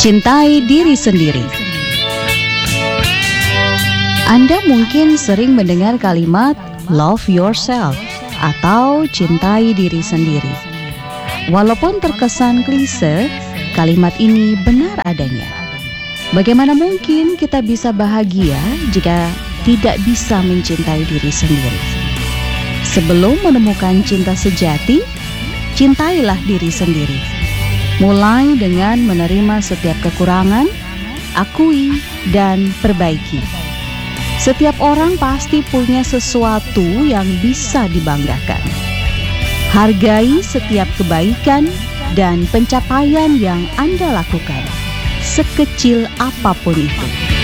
Cintai diri sendiri. Anda mungkin sering mendengar kalimat love yourself atau cintai diri sendiri. Walaupun terkesan klise, kalimat ini benar adanya. Bagaimana mungkin kita bisa bahagia jika tidak bisa mencintai diri sendiri? Sebelum menemukan cinta sejati, cintailah diri sendiri. Mulai dengan menerima setiap kekurangan, akui, dan perbaiki. Setiap orang pasti punya sesuatu yang bisa dibanggakan. Hargai setiap kebaikan dan pencapaian yang Anda lakukan, sekecil apapun itu.